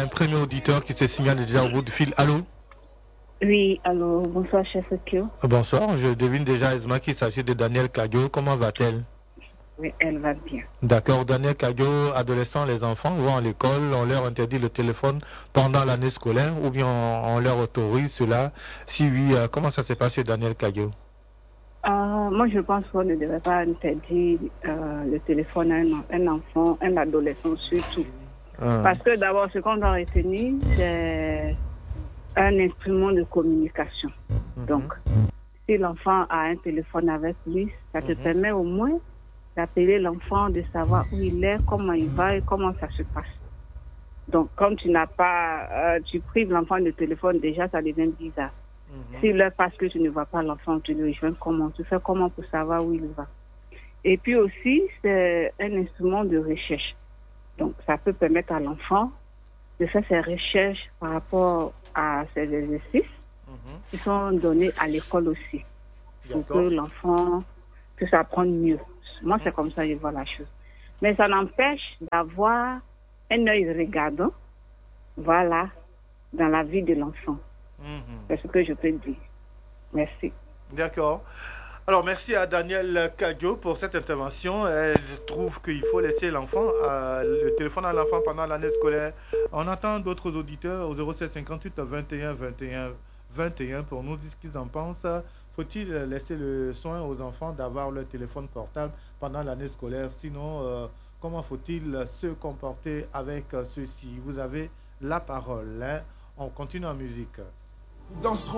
un premier auditeur qui se signale déjà au bout du fil. Allô? Oui, allô, bonsoir, chef Kyo. Bonsoir, je devine déjà Esma qu'il s'agit de Daniel Kadio. Comment va-t-elle? Oui, elle va bien. D'accord, Daniel Kadio, adolescents, les enfants vont à l'école, on leur interdit le téléphone pendant l'année scolaire ou bien on leur autorise cela? Si oui, comment ça se passe chez Daniel Kadio? Moi, je pense qu'on ne devrait pas interdire le téléphone à un enfant, un adolescent surtout. Parce que d'abord, ce qu'on doit retenir, c'est un instrument de communication. Donc, si l'enfant a un téléphone avec lui, ça te permet au moins d'appeler l'enfant, de savoir où il est, comment il va et comment ça se passe. Donc, comme tu n'as pas, tu prives l'enfant de téléphone, déjà, ça devient bizarre. Si là, parce que tu ne vois pas l'enfant, tu le rejoins comment, tu fais comment pour savoir où il va. Et puis aussi, c'est un instrument de recherche. Donc, ça peut permettre à l'enfant de faire ses recherches par rapport à ses exercices qui sont donnés à l'école aussi. Pour que l'enfant puisse apprendre mieux. Moi, c'est comme ça que je vois la chose. Mais ça n'empêche d'avoir un œil regardant, voilà, dans la vie de l'enfant. C'est ce que je peux dire. Merci. D'accord. Alors, merci à Daniel Kadio pour cette intervention. Je trouve qu'il faut laisser l'enfant, le téléphone à l'enfant pendant l'année scolaire. On attend d'autres auditeurs au 07 58 21 21 21 pour nous dire ce qu'ils en pensent. Faut-il laisser le soin aux enfants d'avoir leur téléphone portable pendant l'année scolaire? Sinon, comment faut-il se comporter avec ceux-ci? Vous avez la parole. On continue en musique.